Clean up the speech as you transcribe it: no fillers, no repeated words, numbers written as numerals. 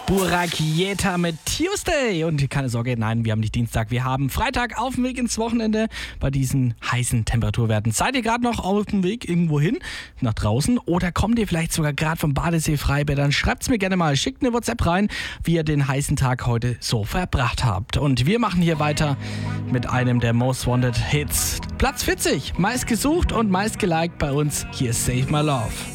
Burak Yeta mit Tuesday. Und keine Sorge, nein, wir haben nicht Dienstag, wir haben Freitag auf dem Weg ins Wochenende bei diesen heißen Temperaturwerten. Seid ihr gerade noch auf dem Weg irgendwo hin, nach draußen? Oder kommt ihr vielleicht sogar gerade vom Badesee Freibad? Dann schreibt's mir gerne mal, schickt eine WhatsApp rein, wie ihr den heißen Tag heute so verbracht habt. Und wir machen hier weiter mit einem der Most Wanted Hits. Platz 40, meist gesucht und meist geliked bei uns. Hier ist Save My Love.